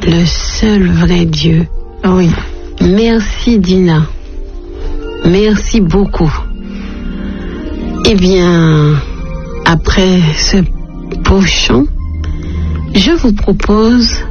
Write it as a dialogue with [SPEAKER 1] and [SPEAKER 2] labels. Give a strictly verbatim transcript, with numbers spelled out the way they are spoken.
[SPEAKER 1] le seul vrai Dieu.
[SPEAKER 2] Oui.
[SPEAKER 1] Merci Dina. Merci beaucoup. Eh bien, après ce beau chant, je vous propose